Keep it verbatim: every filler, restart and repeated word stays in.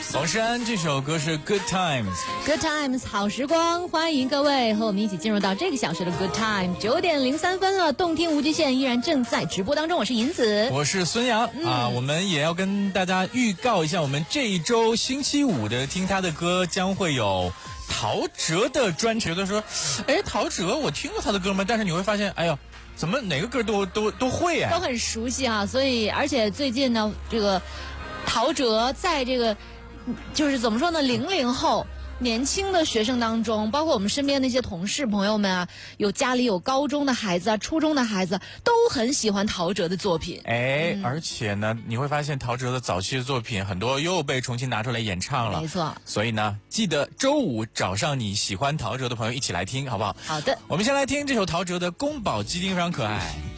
王诗安这首歌是 Good Times，Good Times 好时光，欢迎各位和我们一起进入到这个小时的 Good Time， 九点零三分了，动听无极限依然正在直播当中，我是银子， 我是孙杨、嗯、啊，我们也要跟大家预告一下，我们这一周星期五的听他的歌将会有陶喆的专辑。他说，哎，陶喆我听过他的歌吗？但是你会发现，哎呦，怎么哪个歌都都都会啊， 都很熟悉啊。所以而且最近呢，这个陶喆在这个就是怎么说呢，零零后年轻的学生当中，包括我们身边那些同事朋友们啊，有家里有高中的孩子啊，初中的孩子都很喜欢陶喆的作品。 哎、嗯，而且呢，你会发现陶喆的早期的作品很多又被重新拿出来演唱了。 没错。 所以呢，记得周五找上你喜欢陶喆的朋友一起来听，好不好？ 好的。 我们先来听这首陶喆的《宫保鸡丁》，非常可爱。